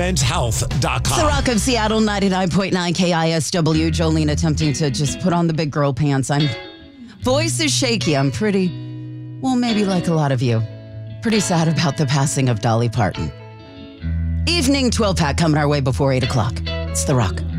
Men'sHealth.com. It's the Rock of Seattle, 99.9 KISW. Jolene attempting to just put on the big girl pants. Voice is shaky. I'm maybe like a lot of you, pretty sad about the passing of Dolly Parton. Evening 12-pack coming our way before 8 o'clock. It's The Rock.